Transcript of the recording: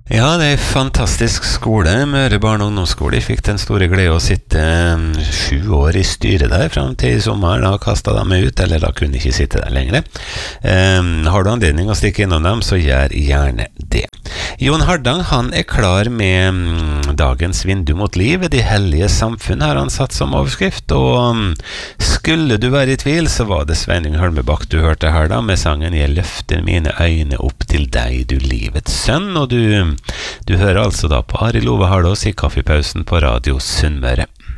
Ja, det er en fantastisk skole, Møre barne- og ungdomsskole. Jeg fikk den store glede å sitte 7 år i styret der, frem til i sommer. Da kastet de meg ut, eller da kunne jeg ikke sitte der lenger. Har du anledning å stikke innom dem, så gjør gjerne det. Jon Hardang, han er klar med dagens vindu mot liv. Det hellige samfunn har han satt som overskrift, og skulle du være i tvil, så var det Sveinung Holmebakk du hørte her da, med sangen «Jeg løfter mine øyne opp til deg, du livets sønn», og du hører altså da på Arild Ove Hardås i kaffepausen på Radio Sunnmøre.